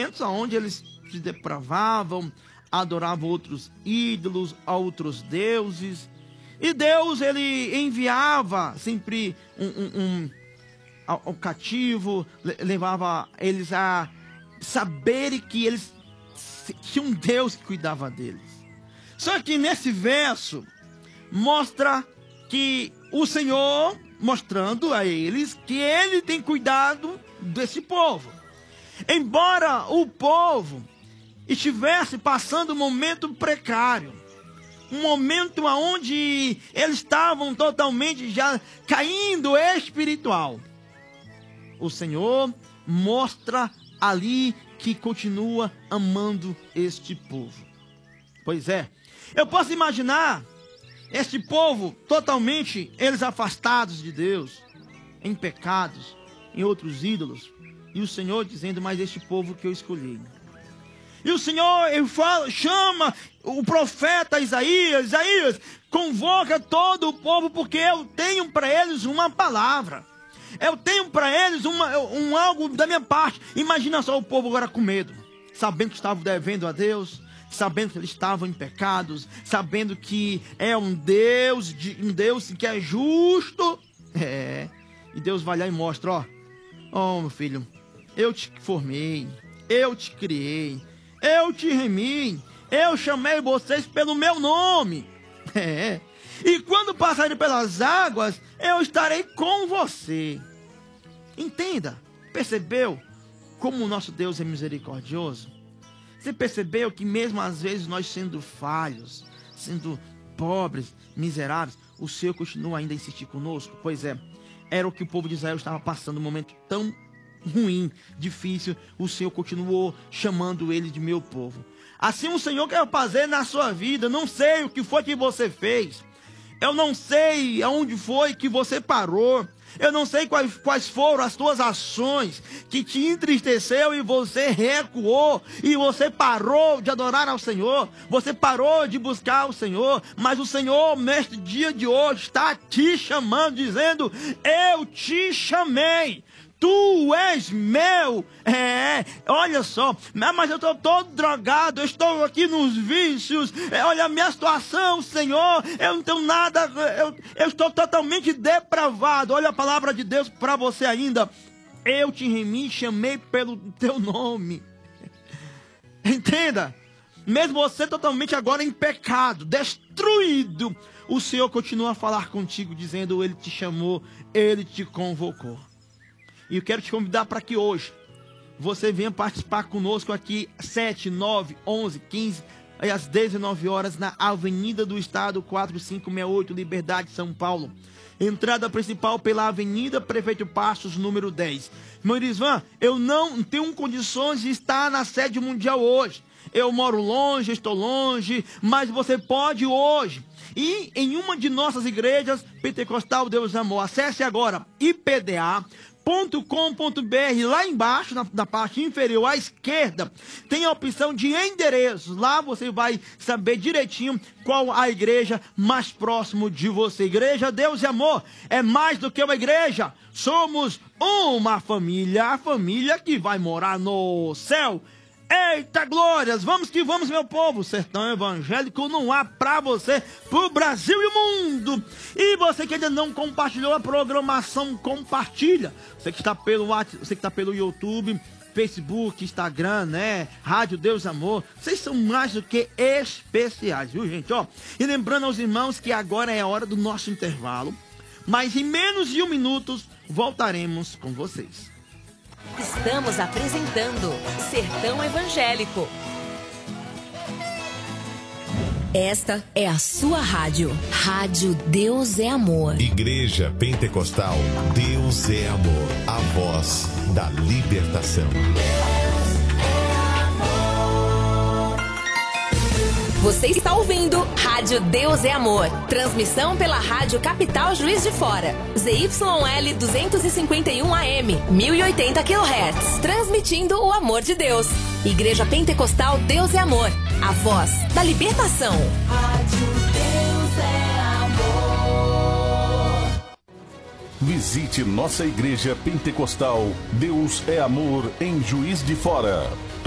momentos onde eles se depravavam, adoravam outros ídolos, a outros deuses. E Deus, ele enviava sempre um cativo, levava eles a saberem que eles tinham um Deus que cuidava deles. Só que nesse verso mostra que o Senhor, mostrando a eles que ele tem cuidado desse povo. Embora o povo estivesse passando um momento precário, um momento onde eles estavam totalmente já caindo espiritual, o Senhor mostra ali que continua amando este povo. Pois é, eu posso imaginar este povo totalmente eles afastados de Deus, em pecados, em outros ídolos, e o Senhor dizendo: mas este povo que eu escolhi. E o Senhor, ele fala, chama o profeta Isaías, convoca todo o povo, porque eu tenho para eles uma palavra. Eu tenho para eles algo da minha parte. Imagina só o povo agora com medo, sabendo que estavam devendo a Deus, sabendo que eles estavam em pecados, sabendo que é um Deus que é justo. E Deus vai lá e mostra: ó, meu filho, eu te formei, eu te criei, eu te remi, eu chamei vocês pelo meu nome. E quando passarem pelas águas, eu estarei com você. Entenda, percebeu como o nosso Deus é misericordioso? Você percebeu que mesmo às vezes nós sendo falhos, sendo pobres, miseráveis, o Senhor continua ainda a insistir conosco? Pois é, era o que o povo de Israel estava passando, um momento tão ruim, difícil. O Senhor continuou chamando ele de meu povo. Assim o Senhor quer fazer na sua vida. Não sei o que foi que você fez, eu não sei aonde foi que você parou, eu não sei quais foram as tuas ações que te entristeceu e você recuou, e você parou de adorar ao Senhor, você parou de buscar o Senhor. Mas o Senhor, neste dia de hoje, está te chamando, dizendo: eu te chamei, tu és meu. Olha só, mas eu estou todo drogado, eu estou aqui nos vícios, olha a minha situação, Senhor, eu não tenho nada, eu estou totalmente depravado. Olha a palavra de Deus para você ainda: eu te remi, chamei pelo teu nome. Entenda, mesmo você totalmente agora em pecado, destruído, o Senhor continua a falar contigo, dizendo: ele te chamou, ele te convocou. E eu quero te convidar para que hoje você venha participar conosco aqui 7, 9, 11, 15 e às 19 horas na Avenida do Estado 4568, Liberdade, São Paulo. Entrada principal pela Avenida Prefeito Passos, número 10. Meu Irisvan, eu não tenho condições de estar na sede mundial hoje. Eu moro longe, estou longe, mas você pode hoje ir em uma de nossas igrejas Pentecostal Deus Amor. Acesse agora ipda.com.br. Lá embaixo, na parte inferior à esquerda, tem a opção de endereços. Lá você vai saber direitinho qual a igreja mais próximo de você. Igreja Deus e Amor é mais do que uma igreja. Somos uma família, a família que vai morar no céu. Eita glórias, vamos que vamos, meu povo. Sertão Evangélico no ar pra você, pro Brasil e o mundo. E você que ainda não compartilhou a programação, compartilha. Você que está pelo WhatsApp, você que está pelo YouTube, Facebook, Instagram, né? Rádio Deus Amor. Vocês são mais do que especiais, viu, gente? Ó, e lembrando aos irmãos que agora é a hora do nosso intervalo, mas em menos de 1 minuto voltaremos com vocês. Estamos apresentando Sertão Evangélico. Esta é a sua rádio. Rádio Deus é Amor. Igreja Pentecostal Deus é Amor. A voz da libertação. Você está ouvindo Rádio Deus é Amor. Transmissão pela Rádio Capital Juiz de Fora. ZYL 251 AM, 1080 kHz. Transmitindo o amor de Deus. Igreja Pentecostal Deus é Amor. A voz da libertação. Rádio Deus é Amor. Visite nossa Igreja Pentecostal Deus é Amor em Juiz de Fora.